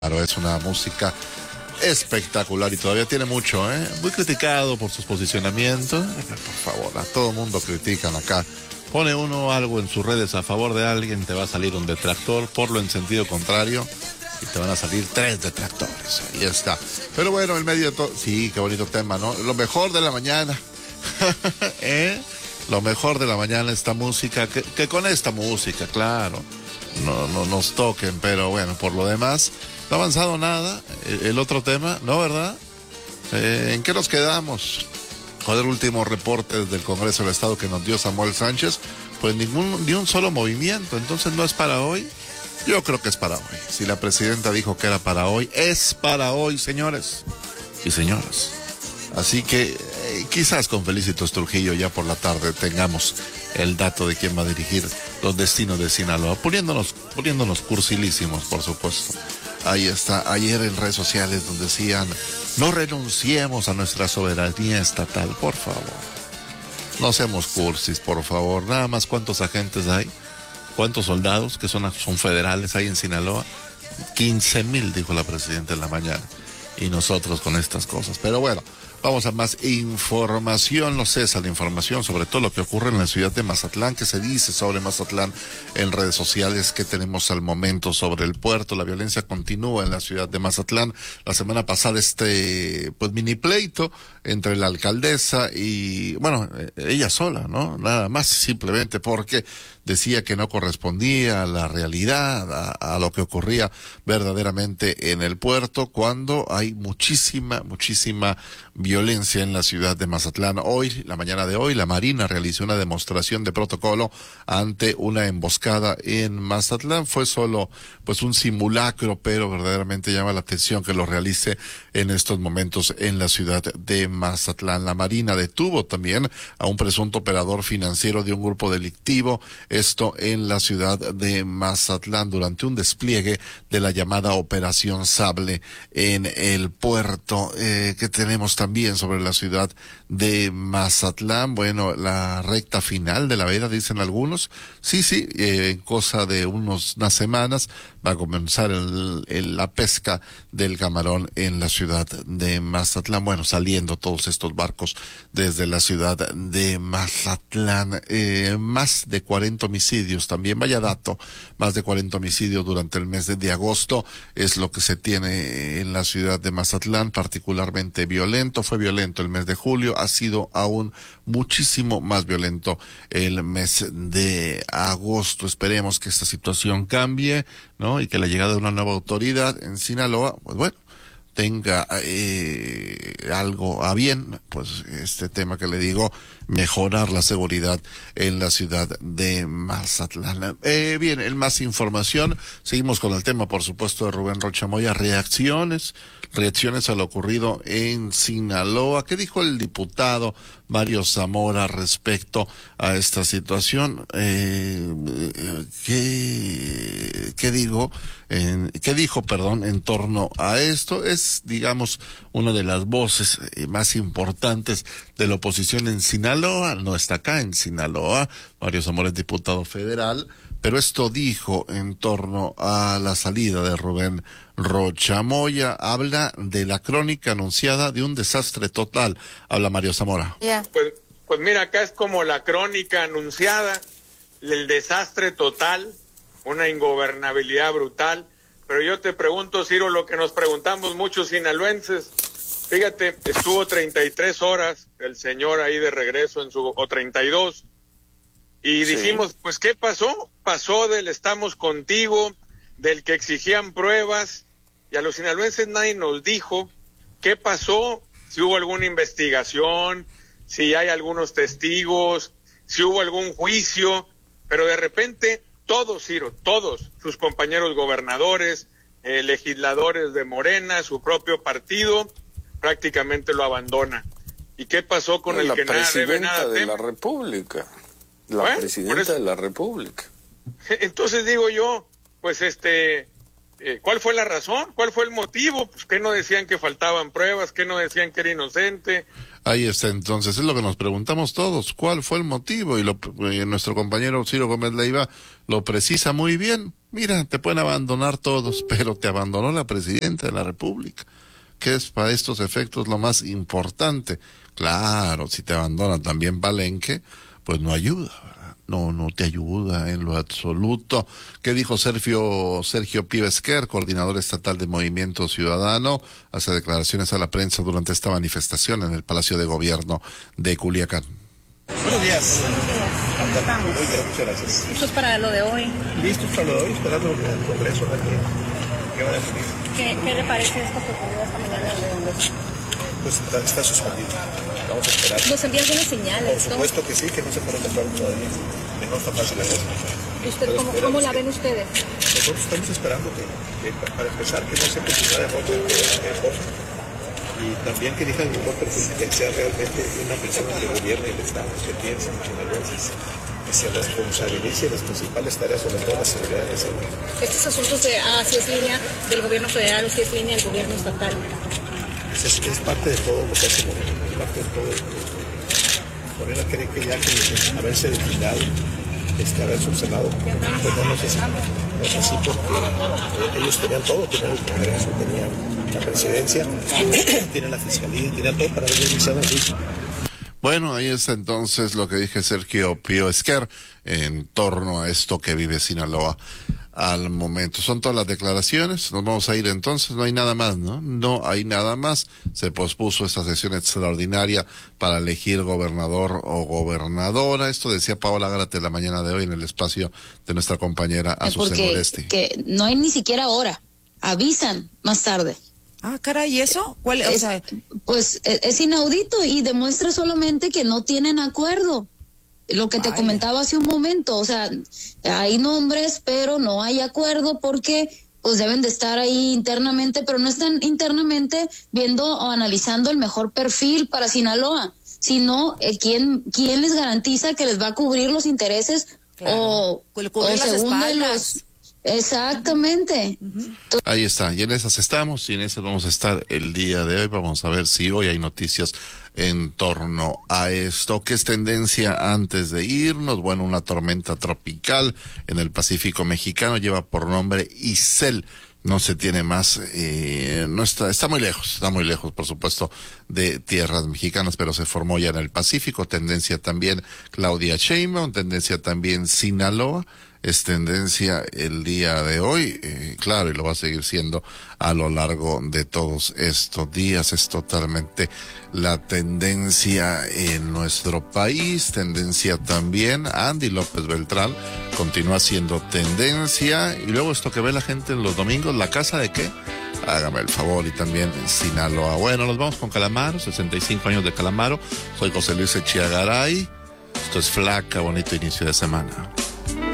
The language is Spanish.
Claro, es una música espectacular y todavía tiene mucho, muy criticado por sus posicionamientos. Por favor, a todo mundo critican acá. Pone uno algo en sus redes a favor de alguien, te va a salir un detractor, ponlo en sentido contrario y te van a salir 3 detractores. Ahí está. Pero bueno, en medio de todo, sí, qué bonito tema, ¿no? Lo mejor de la mañana. Lo mejor de la mañana, esta música, que con esta música, claro, no nos toquen, pero bueno, por lo demás, no ha avanzado nada. El otro tema, ¿no, verdad? ¿En qué nos quedamos? Con el último reporte del Congreso del Estado que nos dio Samuel Sánchez, pues ni un solo movimiento. Entonces no es para hoy. Yo creo que es para hoy. Si la presidenta dijo que era para hoy, es para hoy, señores y señoras. Así que quizás con Felicitos Trujillo ya por la tarde tengamos el dato de quién va a dirigir los destinos de Sinaloa, poniéndonos cursilísimos, por supuesto. Ahí está, ayer en redes sociales donde decían, no renunciemos a nuestra soberanía estatal, por favor. No seamos cursis, por favor. Nada más, ¿cuántos agentes hay? ¿Cuántos soldados que son federales hay en Sinaloa? 15,000, dijo la presidenta en la mañana. Y nosotros con estas cosas. Pero bueno, vamos a más información. No cesa la información sobre todo lo que ocurre en la ciudad de Mazatlán. ¿Qué se dice sobre Mazatlán en redes sociales? ¿Qué tenemos al momento sobre el puerto? La violencia continúa en la ciudad de Mazatlán. La semana pasada pues mini pleito entre la alcaldesa y, bueno, ella sola, ¿no? Nada más, simplemente porque decía que no correspondía a la realidad, a lo que ocurría verdaderamente en el puerto, cuando hay muchísima violencia en la ciudad de Mazatlán. Hoy, la mañana de hoy, la Marina realizó una demostración de protocolo ante una emboscada en Mazatlán. Fue solo pues un simulacro, pero verdaderamente llama la atención que lo realice en estos momentos en la ciudad de Mazatlán. La Marina detuvo también a un presunto operador financiero de un grupo delictivo, esto en la ciudad de Mazatlán, durante un despliegue de la llamada Operación Sable en el puerto. Que tenemos también sobre la ciudad de Mazatlán, bueno, la recta final de la veda, dicen algunos. Sí, en cosa de unas semanas va a comenzar la pesca del camarón en la ciudad de Mazatlán. Bueno, saliendo todos estos barcos desde la ciudad de Mazatlán. Más de 40 homicidios también, vaya dato, más de 40 homicidios durante el mes de agosto es lo que se tiene en la ciudad de Mazatlán, particularmente violento. Fue violento el mes de julio, ha sido aún muchísimo más violento el mes de agosto. Esperemos que esta situación cambie, ¿no? Y que la llegada de una nueva autoridad en Sinaloa, pues bueno, tenga algo a bien, pues este tema que le digo, mejorar la seguridad en la ciudad de Mazatlán. Bien, en más información, seguimos con el tema, por supuesto, de Rubén Rocha Moya, reacciones a lo ocurrido en Sinaloa. ¿Qué dijo el diputado Mario Zamora respecto a esta situación? ¿Qué dijo, en torno a esto? Es, digamos, una de las voces más importantes de la oposición en Sinaloa. No está acá en Sinaloa. Mario Zamora es diputado federal, pero esto dijo en torno a la salida de Rubén Rocha Moya. Habla de la crónica anunciada de un desastre total. Habla Mario Zamora. Yeah. Pues mira, acá es como la crónica anunciada, el desastre total, una ingobernabilidad brutal. Pero yo te pregunto, Ciro, lo que nos preguntamos muchos sinaloenses. Fíjate, estuvo 33 horas el señor ahí de regreso o 32. Y dijimos, pues, ¿qué pasó? Pasó del estamos contigo, del que exigían pruebas, y a los sinaloenses nadie nos dijo qué pasó, si hubo alguna investigación, si hay algunos testigos, si hubo algún juicio, pero de repente todos, Ciro, todos sus compañeros gobernadores, legisladores de Morena, su propio partido, prácticamente lo abandona. ¿Y qué pasó con el que nada debe, nada teme? La República. La presidenta de la República. Entonces digo yo, pues ¿cuál fue la razón? ¿Cuál fue el motivo? Pues que no decían que faltaban pruebas, que no decían que era inocente. Ahí está, entonces, es lo que nos preguntamos todos, ¿cuál fue el motivo? Y nuestro compañero Ciro Gómez Leiva lo precisa muy bien. Mira, te pueden abandonar todos, pero te abandonó la presidenta de la República, que es para estos efectos lo más importante. Claro, si te abandona también Palenque, pues no ayuda, ¿verdad? No te ayuda en lo absoluto. ¿Qué dijo Sergio Pío Esquer, coordinador estatal de Movimiento Ciudadano? Hace declaraciones a la prensa durante esta manifestación en el Palacio de Gobierno de Culiacán. Buenos días. Muy bien, muchas gracias. ¿Listos para lo de hoy? Listos para lo de hoy, esperando el Congreso a ver qué va a definir. ¿Qué le parece esto que ocurrió esta mañana en León? Pues está suspendido. Vamos a esperar. Nos envían buenas señales, Por supuesto que sí, que no se ponen de acuerdo todavía. Que no está fácil la cosa. ¿Cómo la ven ustedes? Nosotros estamos esperando que para empezar, que no se continúe de voto y también que diga el mejor perfil, que sea realmente una persona que gobierne el Estado, que piense en negocios, que se responsabilice de las principales tareas, sobre todo la seguridad de salud. Estos asuntos de si es línea del gobierno federal o si es línea del gobierno estatal. Es parte de todo lo que hace Morena, es parte de todo. Morena cree que ya que haberse desfilado, haber subsanado, pues no es así porque ellos tenían todo, tenían el Congreso, tenían la presidencia, tienen la fiscalía, tenían todo para haber iniciado el juicio. Bueno, ahí está entonces lo que dije Sergio Pío Esquer en torno a esto que vive Sinaloa al momento. Son todas las declaraciones, nos vamos a ir entonces, no hay nada más, ¿no? No hay nada más. Se pospuso esta sesión extraordinaria para elegir gobernador o gobernadora. Esto decía Paola Gárate la mañana de hoy en el espacio de nuestra compañera Azucena Oresti. Que no hay ni siquiera hora, avisan más tarde. Ah, caray, ¿y eso? ¿Cuál? Pues es inaudito y demuestra solamente que no tienen acuerdo. Lo que te comentaba hace un momento, o sea, hay nombres, pero no hay acuerdo porque pues deben de estar ahí internamente, pero no están internamente viendo o analizando el mejor perfil para Sinaloa, sino ¿quién les garantiza que les va a cubrir los intereses o según de los... Exactamente. Ahí está, y en esas estamos, y en esas vamos a estar el día de hoy. Vamos a ver si hoy hay noticias en torno a esto. ¿Qué es tendencia antes de irnos? Bueno, una tormenta tropical en el Pacífico mexicano lleva por nombre Isel. No se tiene más, no está muy lejos, por supuesto, de tierras mexicanas, pero se formó ya en el Pacífico. Tendencia también Claudia Sheinbaum, tendencia también Sinaloa. Es tendencia el día de hoy, claro, y lo va a seguir siendo a lo largo de todos estos días. Es totalmente la tendencia en nuestro país, tendencia también. Andy López Beltrán continúa siendo tendencia. Y luego esto que ve la gente en los domingos, ¿la casa de qué? Hágame el favor, y también Sinaloa. Bueno, nos vamos con Calamaro, 65 años de Calamaro. Soy José Luis Echeagaray. Esto es Flaca, bonito inicio de semana.